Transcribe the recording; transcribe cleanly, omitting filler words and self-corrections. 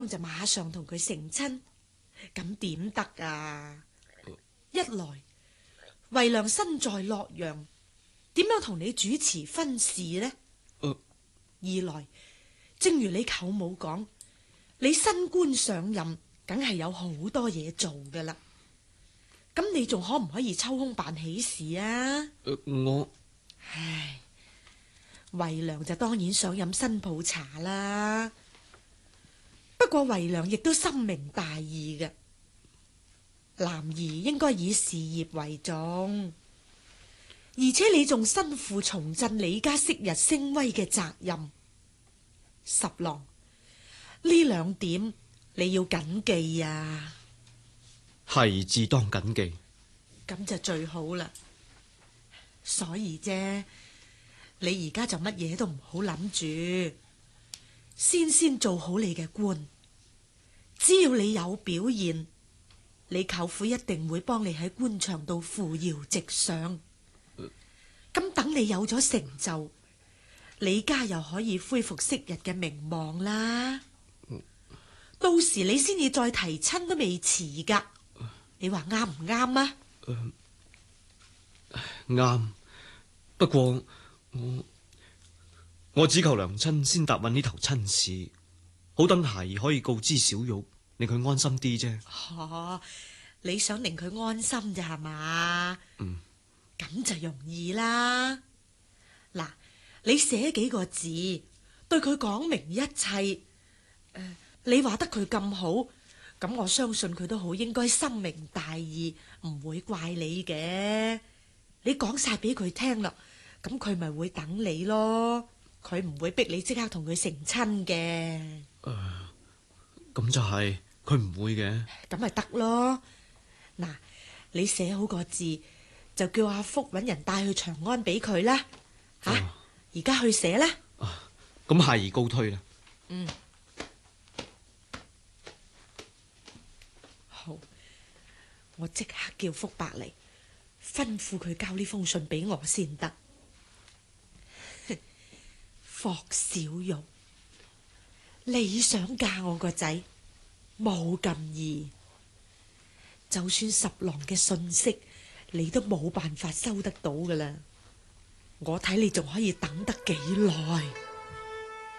就馬上同佢成親，咁點得啊？一來惠良身在洛陽，點樣同你主持婚事呢？二來，正如你舅母講，你新官上任，梗係有好多嘢做噶啦。咁你仲可唔可以抽空辦喜事啊？唉，惠良就當然想飲新抱茶啦。不過惠良亦都深明大義嘅，男兒應該以事業為重，而且你仲身負重振李家昔日聲威嘅責任。十郎，呢兩點你要謹記啊。 係自當謹記。 咁就最好啦。所以啫，你而家就乜嘢都唔好諗住，先做好你嘅官。只要你有表現，你舅父一定會幫你喺官場度扶搖直上。咁等你有咗成就，李家又可以恢復昔日嘅名望啦。到時你先至再提親都未遲噶。你話啱唔啱啊？ 啱。不過我只求娘親先答允呢頭親事，好等孩兒可以告知小玉，令佢安心啲啫。 你想令佢安心咋係嘛？咁就容易啦。嗱，你寫幾個字，對佢講明一切。你話得佢咁好，咁我相信佢都好應該深明大義，唔會怪你嘅。你講晒俾佢聽啦，咁佢咪會等你咯。佢唔會逼你即刻同佢成親嘅。 咁就係佢唔會嘅。 咁咪得咯。嗱，你寫好個字，就叫阿福搵人帶去長安俾佢啦。而家去寫啦。 咁孩兒告退啦。 好，我即刻叫福伯嚟，吩咐佢交呢封信俾我先得。霍小玉，你想嫁我個仔，冇咁易。就算十郎嘅信息，你都冇辦法收得到噶啦。我睇你仲可以等得幾耐。